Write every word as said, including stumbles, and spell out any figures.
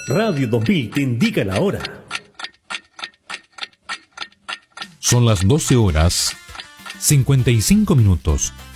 Radio dos mil te indica la hora. Son las doce horas, cincuenta y cinco minutos.